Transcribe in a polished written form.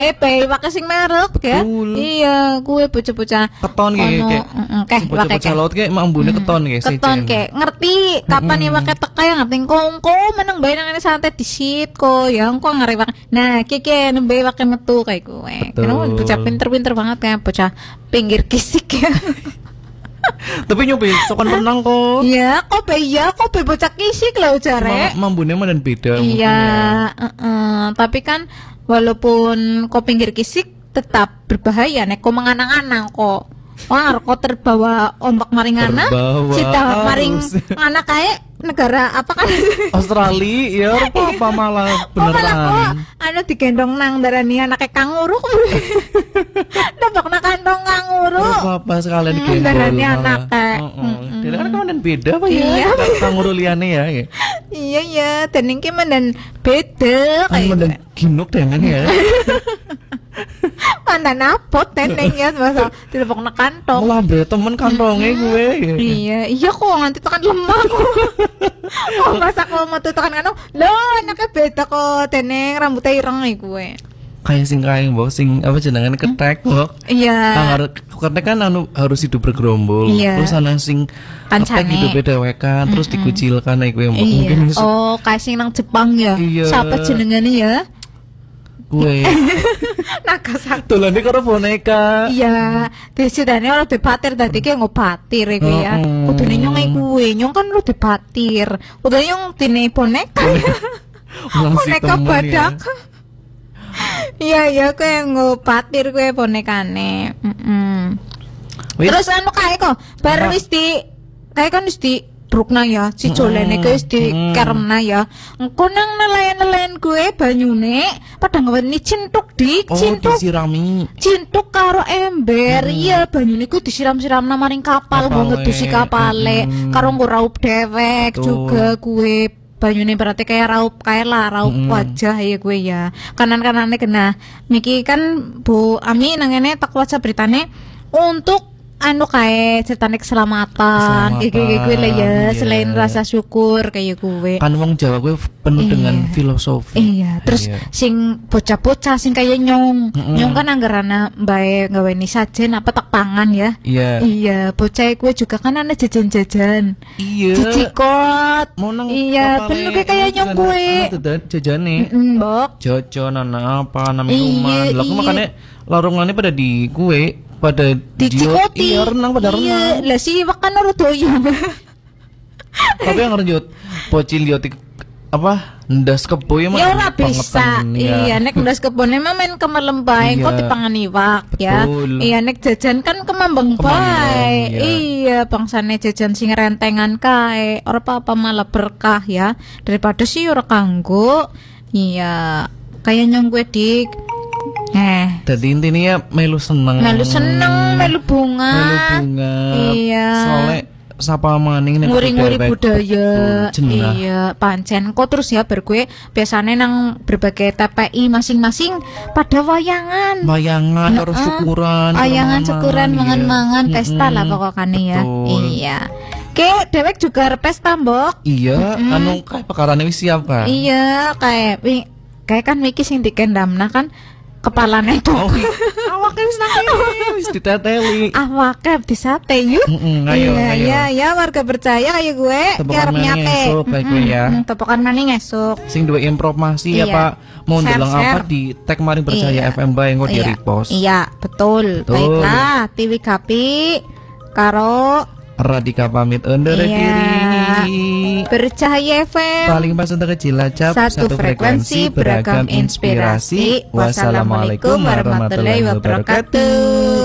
pakai sing merek ya. Iya, gue bocah-bocah keton kayak bocah-bocah laut kayak mambune keton kayak keton kayak ngerti kapan ya pakai teka yang ngerti kongko meneng bae nang santai disit kok ya engko ngarep. Nah, kike nembe pakai metu kayak gue. Karena bocah pinter-pinter banget kayak bocah pinggir kisik ya. Tapi nyobain sokan renang kok. Iya, kok bocah kisik lho jare. Mambune mah dan beda. Iya, tapi kan walaupun kok pinggir kisik tetap berbahaya nek kok menganang-anang kok. Wah, kok terbawa ombak maringana, cita maring anak kayak negara apa kan? Australia, ya apa malah beneran. Anu digendong nang darani anake kanguru. Nebak nang kantong kanguru. Apa sekalian digendong. Darani anake. Dia kan kemudian beda apa ya? Kanguru liane ya. Iya ya, dening ki mendan beda kayak. Mendan ginuk dengan ya. Pandan apot teneng ya masa dilebok nang kantong. Lambe temen kantongnya gue. Iya kok nanti tekan lemah. Oh masa kok metu tekan kantong. Loh anaknya beda kok teneng rambutnya ireng gue. Kayak sing sing apa jenengan ketek kok. Iya. Ketek kan harus hidup bergerombol. Terus ana sing ketek hidup beda wekan terus dikucilkan gue mungkin. Oh kayak sing nang Jepang ya. Siapa jenengane ya? Gue naga sakti dolane karo boneka. Iya, disidane ora dibatir dadi ki ngobatir iku ya. Kudune nyong kuwe, nyong kan ora dibatir. Kudune nyong dine boneka. Boneka badak. Iya, kowe ngobatir kowe bonekane. Terus anu kae kok, bar wis kae kan wis brukna ya, si jolene ke wis dikaremna ya. Engko nang nelayan-nelayan gue banyune padha ngeweni cintuk disirami. Cintuk karo ember. Iya, banyune ku disiram-siramna maring kapal nggo ngedusi kapale. Karo nggo raup dewek juga gue. Banyune berarti kayak raup wajah ya gue ya. Kanan-kanane kena. Niki kan Bu Ami nang ngene tak waca beritane untuk anu kayak ceritane keselamatan gue lah ya, selain rasa syukur kayak gue kan wong Jawa gue penuh dengan filosofi. Terus sing bocah-bocah sing kayak nyong kan anggarana bae gaweni sajen apa tak pangan ya. Bocah gue juga kan ana jajan-jajan cicikot penuh kayak nyong gue jajane mbok jajan ana apa ana minuman lha makane larungane pada di gue pada dicikoti renang pada renang lah sih makan ora doyan. Tapi yang renjut bocil yotik apa ndas kebo ya mah ora bisa. Nek ndas kebone mah main kemelem bae kok dipangan iwak ya. Nek jajan kan kemambeng bae. Bangsane jajan sing rentengan kae ora apa-apa malah berkah ya daripada sih ora kanggo. Kayak nyong gue dik. Jadi intinya ya melu seneng, melu bunga. Soalnya sapa maning nguri-nguri budaya. Pancen kok terus ya bar gue biasane nang berbagai TPI masing-masing pada wayangan terus syukuran. Syukuran mangan-mangan pesta lah pokokane ya. Ke dewek juga pesta mbok. Anu kayak pekarane wis siap kan. Kayak kan Miki sing dikendamna kan kepalane itu. Awake wis nang wis diteteli. Awake disate yuk. Ayo. Warga percaya kayak gue arep nyate. Tepokan maning esuk. Sing duwe informasi apa mau ndeleng apa di tag maring percaya FM bae engko di repost. Betul. Baiklah, Tiwi Gapi karo Radika pamit undur diri. Percaya FM paling pas untuk Cilacap, satu frekuensi beragam inspirasi. Wassalamualaikum warahmatullahi wabarakatuh.